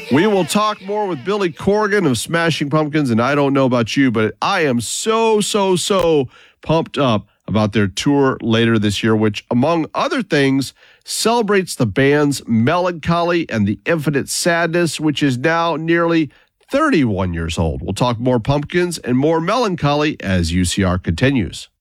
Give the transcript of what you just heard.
We will talk more with Billy Corgan of Smashing Pumpkins, and I don't know about you, but I am so pumped up about their tour later this year, which, among other things, celebrates the band's melancholy and the infinite sadness, which is now nearly 31 years old. We'll talk more Pumpkins and more melancholy as UCR continues.